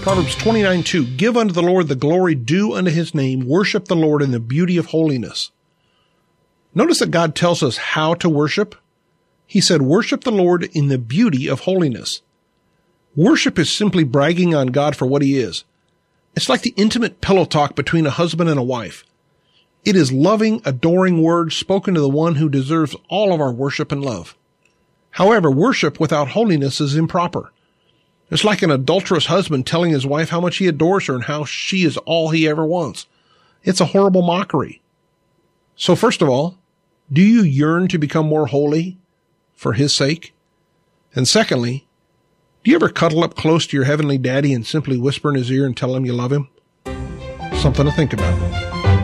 Proverbs 29:2, give unto the Lord the glory due unto his name. Worship the Lord in the beauty of holiness. Notice that God tells us how to worship. He said, worship the Lord in the beauty of holiness. Worship is simply bragging on God for what he is. It's like the intimate pillow talk between a husband and a wife. It is loving, adoring words spoken to the one who deserves all of our worship and love. However, worship without holiness is improper. It's like an adulterous husband telling his wife how much he adores her and how she is all he ever wants. It's a horrible mockery. So first of all, do you yearn to become more holy for his sake? And secondly, do you ever cuddle up close to your heavenly daddy and simply whisper in his ear and tell him you love him? Something to think about.